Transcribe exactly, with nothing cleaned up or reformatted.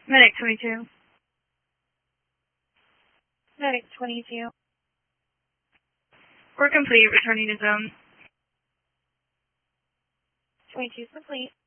Medic twenty-two. Medic twenty-two. We're complete, returning to zone. twenty-two complete.